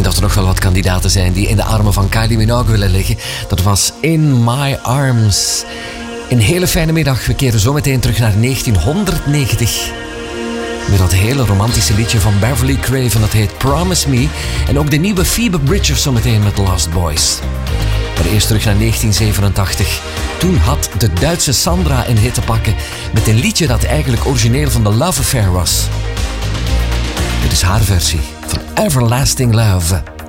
dat er nog wel wat kandidaten zijn die in de armen van Kylie Minogue willen liggen. Dat was In My Arms. Een hele fijne middag. We keren zo meteen terug naar 1990. Met dat hele romantische liedje van Beverly Craven. Dat heet Promise Me. En ook de nieuwe Phoebe Bridgers zo meteen met Lost Boys. Maar eerst terug naar 1987. Toen had de Duitse Sandra een hit te pakken met een liedje dat eigenlijk origineel van The Love Affair was. Dit is haar versie van Everlasting Love.